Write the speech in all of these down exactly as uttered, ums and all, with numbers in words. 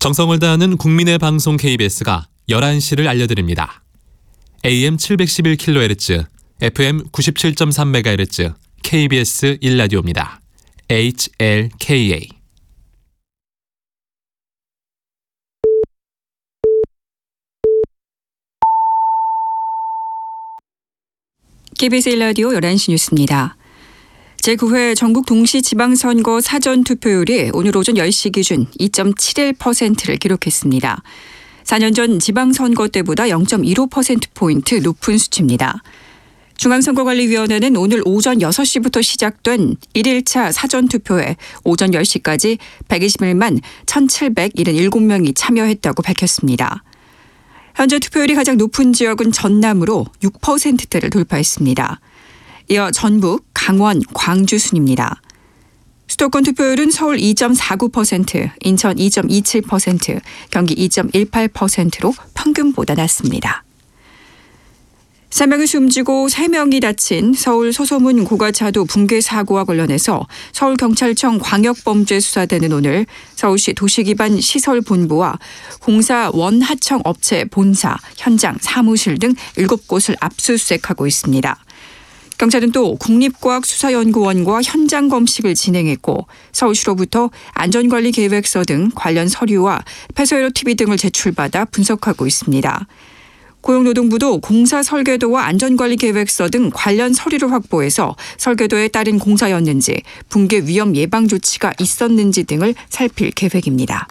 정성을 다하는 국민의 방송 케이비에스가 열한 시를 알려드립니다. 에이엠 칠백십일 킬로헤르츠, 에프엠 구십칠 점 삼 메가헤르츠, 케이비에스 일 라디오입니다. 에이치엘케이에이. 케이비에스 일 라디오 열한 시 뉴스입니다. 제구 회 전국 동시지방선거 사전투표율이 오늘 오전 열 시 기준 이 점 칠일 퍼센트를 기록했습니다. 사 년 전 지방선거 때보다 영 점 일오 퍼센트포인트 높은 수치입니다. 중앙선거관리위원회는 오늘 오전 여섯 시부터 시작된 일 일차 사전투표에 오전 열 시까지 백이십일만 천칠백칠십칠 명이 참여했다고 밝혔습니다. 현재 투표율이 가장 높은 지역은 전남으로 육 퍼센트대를 돌파했습니다. 이어 전북, 강원, 광주 순입니다. 수도권 투표율은 서울 이 점 사구 퍼센트, 인천 이 점 이칠 퍼센트, 경기 이 점 일팔 퍼센트로 평균보다 낮습니다. 세 명이 숨지고 세 명이 다친 서울 소소문 고가차도 붕괴 사고와 관련해서 서울경찰청 광역범죄수사대는 오늘 서울시 도시기반시설본부와 공사 원하청 업체 본사, 현장, 사무실 등 일곱 곳을 압수수색하고 있습니다. 경찰은 또 국립과학수사연구원과 현장 검식을 진행했고 서울시로부터 안전관리계획서 등 관련 서류와 폐쇄로 티비 등을 제출받아 분석하고 있습니다. 고용노동부도 공사 설계도와 안전관리계획서 등 관련 서류를 확보해서 설계도에 따른 공사였는지 붕괴 위험 예방 조치가 있었는지 등을 살필 계획입니다.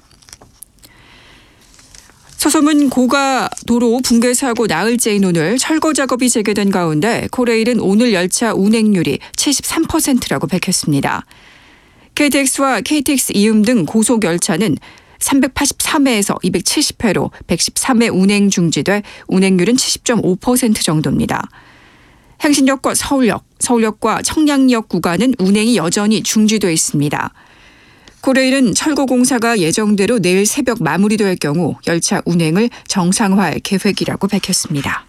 소소문 고가도로 붕괴 사고 나흘째인 오늘 철거 작업이 재개된 가운데 코레일은 오늘 열차 운행률이 칠십삼 퍼센트라고 밝혔습니다. 케이티엑스와 케이티엑스 이음 등 고속열차는 삼백팔십삼 회에서 이백칠십 회로 백십삼 회 운행 중지돼 운행률은 칠십 점 오 퍼센트 정도입니다. 행신역과 서울역, 서울역과 청량역 구간은 운행이 여전히 중지돼 있습니다. 코레일은 철거 공사가 예정대로 내일 새벽 마무리될 경우 열차 운행을 정상화할 계획이라고 밝혔습니다.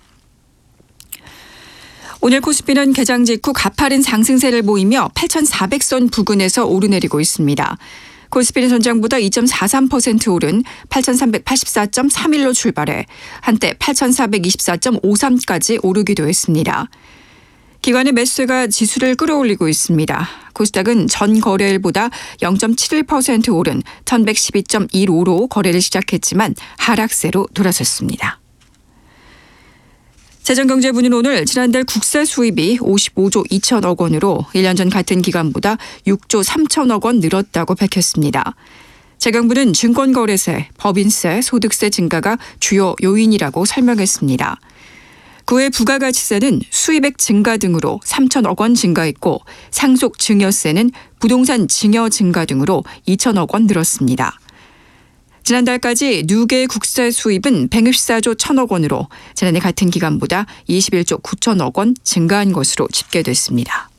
오늘 코스피는 개장 직후 가파른 상승세를 보이며 팔천사백 선 부근에서 오르내리고 있습니다. 코스피는 전장보다 이 점 사삼 퍼센트 오른 팔천삼백팔십사 점 삼일로 출발해 한때 팔천사백이십사 점 오삼까지 오르기도 했습니다. 기관의 매수세가 지수를 끌어올리고 있습니다. 코스닥은 전 거래일보다 영 점 칠일 퍼센트 오른 천백십이 점 일오로 거래를 시작했지만 하락세로 돌아섰습니다. 재정경제부는 오늘 지난달 국세 수입이 오십오조 이천억 원으로 일 년 전 같은 기간보다 육조 삼천억 원 늘었다고 밝혔습니다. 재경부는 증권거래세, 법인세, 소득세 증가가 주요 요인이라고 설명했습니다. 그 외 부가가치세는 수입액 증가 등으로 삼천억 원 증가했고 상속 증여세는 부동산 증여 증가 등으로 이천억 원 늘었습니다. 지난달까지 누계 국세 수입은 백육십사조 천억 원으로 지난해 같은 기간보다 이십일조 구천억 원 증가한 것으로 집계됐습니다.